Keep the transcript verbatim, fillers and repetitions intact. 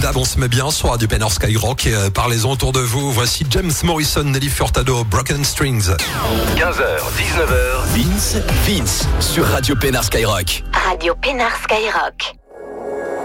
d'hab, on se met bien sur Radio Pénard Skyrock et euh, parlez-en autour de vous. Voici James Morrison, Nelly Furtado, Broken Strings. quinze heures, dix-neuf heures, Vince, Vince, sur Radio Pénard Skyrock. Radio Pénard Skyrock.